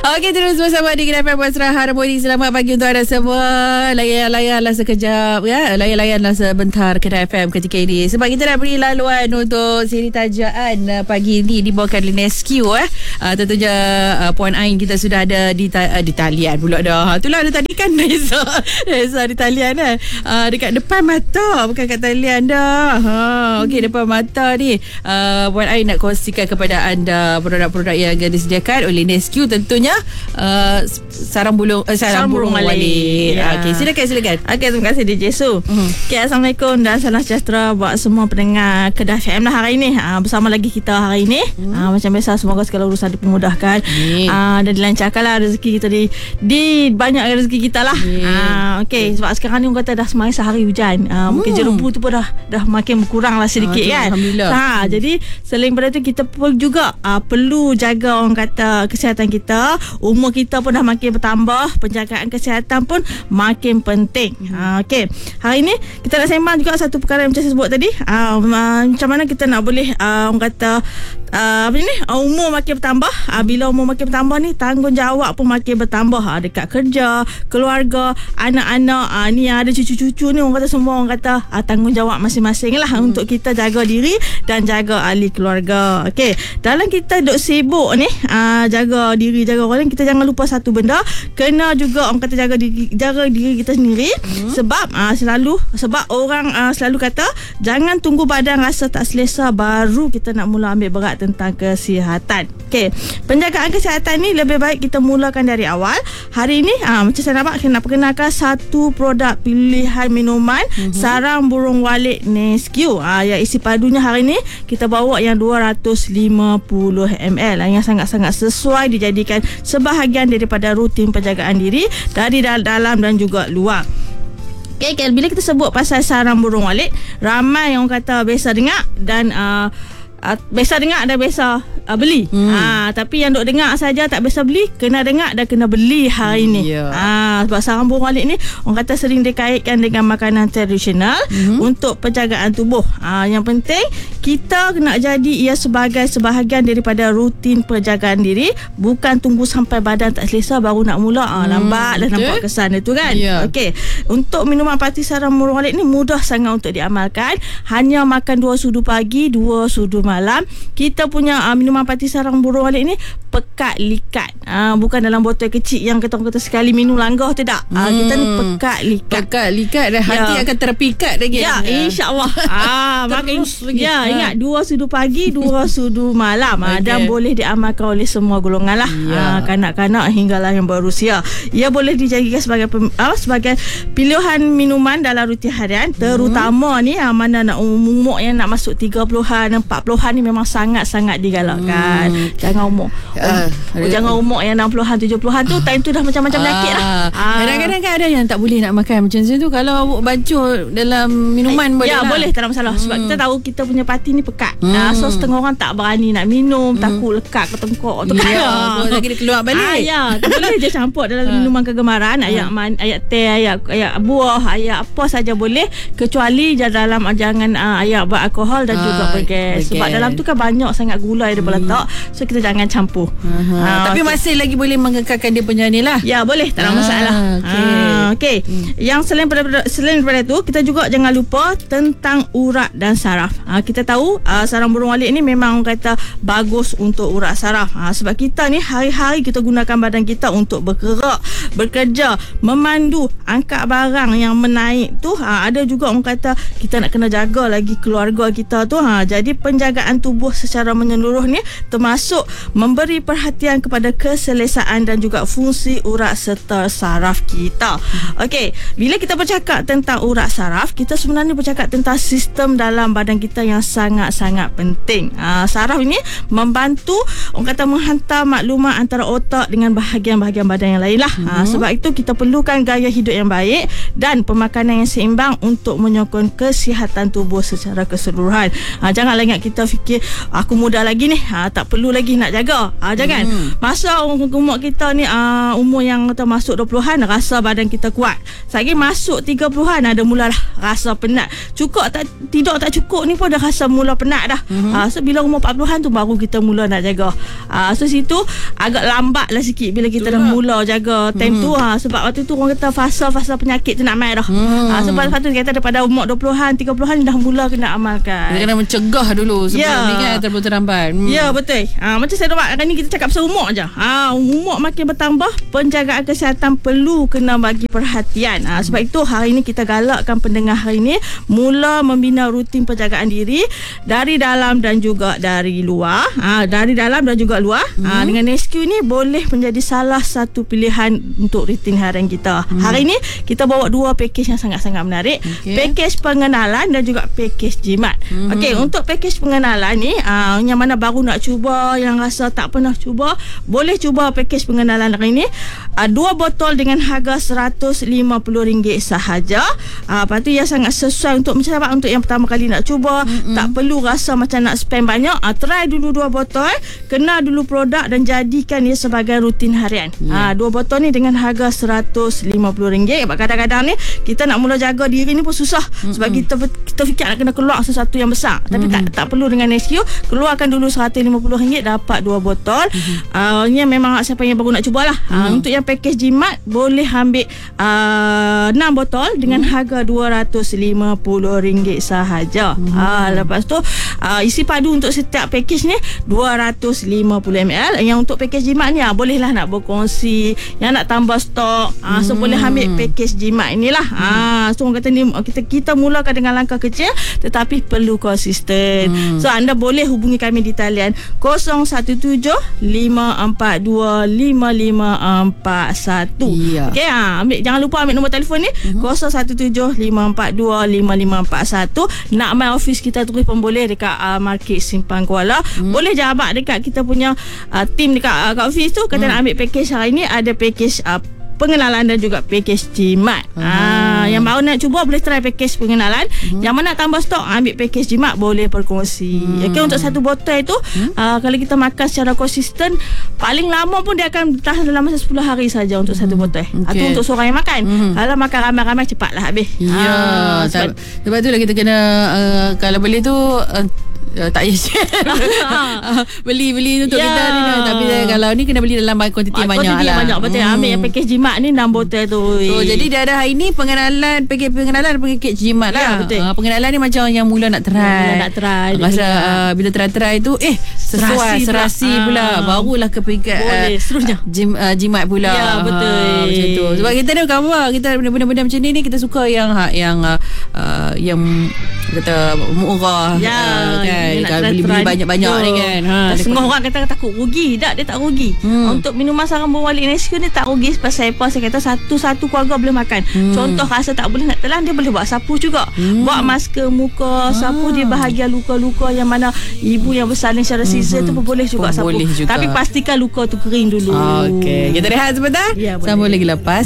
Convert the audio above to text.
Okey, terus bersama di Kedai FM Wasra Harmoni. Selamat pagi untuk anda semua. Layan-layanlah sekejap ya. Layan-layanlah sebentar Kedai FM ketika ini. Sebab kita dah beri laluan untuk siri tajaan pagi ini dibawakan oleh Nescue. Tentunya Puan Ain kita sudah ada di talian pula dah. Itulah ada tadi kan Reza di talian dekat depan mata, bukan kat talian dah. Okey, depan mata ni Puan Ain nak kongsikan kepada anda produk-produk yang disediakan oleh Nescue, tentunya sarang burung walit. Okey, silakan. Okey, terima kasih DJ Su. Okey, Assalamualaikum dan salam sejahtera buat semua pendengar Kedah FM lah hari ini. Bersama lagi kita hari ini. Macam biasa, semoga segala urusan dipermudahkan dan dilancarkan lah rezeki kita di banyak rezeki kita lah. Okey, sebab sekarang ni orang kata dah semakin sehari hujan. Mungkin jerebu tu pun dah makin berkurang lah sedikit kan. Alhamdulillah. Jadi selain daripada tu kita pun juga perlu jaga orang kata kesihatan kita. Umur kita pun dah makin bertambah, penjagaan kesihatan pun makin penting. Okey, hari ni kita nak sembang juga satu perkara yang macam saya sebut tadi. Macam mana kita nak boleh orang kata umur makin bertambah. Bila umur makin bertambah ni, tanggungjawab pun makin bertambah dekat kerja, keluarga, anak-anak. Ni ada cucu-cucu ni, orang kata semua orang kata tanggungjawab masing-masing lah untuk kita jaga diri dan jaga ahli keluarga. Okey, dalam kita duk sibuk ni jaga diri, jaga orang lain, kita jangan lupa satu benda, kena juga orang kata jaga diri kita sendiri. Sebab orang selalu kata jangan tunggu badan rasa tak selesa baru kita nak mula ambil berat tentang kesihatan. Okey, penjagaan kesihatan ni lebih baik kita mulakan dari awal. Hari ni macam saya nak perkenalkan satu produk pilihan minuman sarang burung walit Nescue. Yang isi padunya hari ni kita bawa yang 250 ml yang sangat-sangat sesuai dijadikan sebahagian daripada rutin penjagaan diri dari dalam dan juga luar. Okay, bila kita sebut pasal sarang burung walit, ramai yang kata biasa dengar dan biasa dengar dan biasa beli. Tapi yang duk dengar saja tak biasa beli, kena dengar dan kena beli hari ni. Sebab sarang burung walit ni orang kata sering dikaitkan dengan makanan tradisional untuk penjagaan tubuh. Yang penting kita nak jadi ia sebagai sebahagian daripada rutin penjagaan diri, bukan tunggu sampai badan tak selesa baru nak mula. Lambat dah nampak kesan itu kan. Okey, untuk minuman parti sarang burung walit ni mudah sangat untuk diamalkan. Hanya makan 2 sudu pagi, 2 sudu malam. Kita punya minuman parti sarang burung walit ni pekat likat. Bukan dalam botol kecil yang kata sekali minum langgah tu tak. Kita ni pekat likat dan hati akan terpikat lagi. Ya, insya-Allah. Ingat 2 sudu pagi, 2 sudu malam. Dan boleh diamalkan oleh semua golongan lah. Kanak-kanak hinggalah yang berusia. Ia boleh dijadikan sebagai pilihan minuman dalam rutin harian, terutama ni mana nak umur yang nak masuk 30-an, 40-an ni memang sangat-sangat digalakkan. Jangan umur yang 60-an, 70-an tu, time tu dah macam-macam penyakit lah. Kadang-kadang kan ada yang tak boleh nak makan macam tu. Kalau bancur dalam minuman boleh lah. Boleh, tak ada masalah. Sebab kita tahu kita punya parti ni pekat. So setengah orang tak berani nak minum, takut lekat ke tengkok tu kan. Lagi dia keluar balik. Boleh je campur dalam minuman kegemaran. Ayak teh, ayak buah, ayak apa saja boleh, kecuali dalam jangan ayak beralkohol dan juga bergas. Sebab dalam tu kan banyak sangat gula yang dia letak. So kita jangan campur. Tapi masih lagi boleh mengekalkan dia punya ni lah. Ya, boleh, tak ada masalah. Okey. Yang selain daripada tu, kita juga jangan lupa tentang urat dan saraf. Kita tahu sarang burung walit ni memang orang kata bagus untuk urat saraf. Sebab kita ni hari-hari kita gunakan badan kita untuk bergerak, bekerja, memandu, angkat barang yang menaik tu. Ada juga orang kata kita nak kena jaga lagi keluarga kita tu. Jadi penjagaan tubuh secara menyeluruh ni termasuk memberi perhatian kepada keselesaan dan juga fungsi urat serta saraf kita. Okey, bila kita bercakap tentang urat saraf, kita sebenarnya bercakap tentang sistem dalam badan kita yang sangat-sangat penting. Saraf ini membantu orang kata menghantar maklumat antara otak dengan bahagian-bahagian badan yang lain lah. Sebab itu kita perlukan gaya hidup yang baik dan pemakanan yang seimbang untuk menyokong kesihatan tubuh secara keseluruhan. Janganlah ingat kita fikir aku muda lagi ni, tak perlu lagi nak jaga. Jangan. Masa umur kita ni umur yang kita masuk 20-an rasa badan kita kuat. Lagi masuk 30-an ada mulalah rasa penat. Cukup tak cukup ni pun dah rasa mula penat dah. So bila umur 40-an tu baru kita mula nak jaga. So situ agak lambat lah sikit bila kita dah mula jaga time tu. Sebab waktu tu orang kata fasa penyakit tu nak main dah. Sebab tu kita daripada umur 20-an 30-an dah mula kena amalkan. Kita kena mencegah dulu sebelum ni kan terlalu terlambat. Ya, betul. Macam saya nampak hari ni kita cakap pasal umur je. Umur makin bertambah, penjagaan kesihatan perlu kena bagi perhatian. Sebab itu hari ni kita galakkan pendengar hari ni mula membina rutin penjagaan diri dari dalam dan juga dari luar. Dari dalam dan juga luar. Dengan SQ ni boleh menjadi salah satu pilihan untuk rutin harian kita. Hari ni kita bawa 2 pakej yang sangat-sangat menarik. Pakej pengenalan dan juga pakej jimat. Okey, untuk pakej pengenalan ni yang mana baru nak cuba, yang rasa tak pernah cuba, boleh cuba pakej pengenalan hari ni. 2 botol dengan harga RM150 sahaja. Lepas tu ia sangat sesuai untuk macam untuk yang pertama kali nak cuba, tak perlu rasa macam nak spend banyak. Try dulu 2 botol, kenal dulu produk dan jadikan ia sebagai rutin harian. 2 botol ni dengan harga RM150. Kadang-kadang ni kita nak mula jaga diri ni pun susah. Sebab kita fikir nak kena keluar sesuatu yang besar. Tapi tak perlu dengan SQ. Keluarkan dulu RM150, dapat 2 botol. Ni memang siapa yang baru nak cubalah. Untuk yang pakej jimat boleh ambil 6 botol dengan harga RM250 sahaja. Lepas tu isi padu untuk setiap pakej ni 250ml. Yang untuk pakej jimat ni bolehlah nak berkongsi, yang nak tambah stok, so boleh ambil pakej jimat inilah. So orang kata ni kita mulakan dengan langkah kecil tetapi perlu konsisten. So anda boleh hubungi kami di talian 017-542-5541. Okey, jangan lupa ambil nombor telefon ni 017-542-5541. Nak main office kita terus pun boleh dekat Market Simpang Kuala. Boleh jabat dekat kita punya team dekat office tu. Kata nak ambil pakej hari ni, ada pakej pengenalan dan juga pakej jimat. Yang baru nak cuba boleh try pakej pengenalan. Yang mana nak tambah stok, ambil pakej jimat, boleh berkongsi. Okay, untuk 1 botol itu kalau kita makan secara konsisten, paling lama pun dia akan tahan dalam masa 10 hari saja untuk 1 botol. Itu untuk seorang yang makan. Kalau makan ramai-ramai cepatlah habis. Sebab tu lah kita kena kalau boleh tu tak payah share. Beli untuk kita ni. Tapi kalau ni kena beli dalam kuantiti banyak lah. Betul. Ambil yang pakej jimat ni 6 botol tu. So jadi dia ada hari ni pakej pengenalan dan pakej jimat lah. Betul. Pengenalan ni macam yang mula nak try. Rasa bila try tu sesuai serasi pula, barulah ke peringkat boleh seterusnya jimat pula. Ya, betul. Macam tu. Sebab kita ni cover, kita benda-benda macam ni kita suka yang kata murah. Kan kalau beli banyak-banyak ni kan. Setengah orang kata takut rugi. Tak, dia tak rugi. Untuk minuman sarang berwalik Nesca ni tak rugi. Sebab saya kata satu keluarga boleh makan. Contoh rasa tak boleh nak telan, dia boleh buat sapu juga. Buat masker muka, sapu di bahagian luka-luka yang mana ibu yang bersalin secara sisa tu pun boleh juga sapu. Tapi pastikan luka tu kering dulu. Okey, kita rehat sebentar. Sambung lagi lepas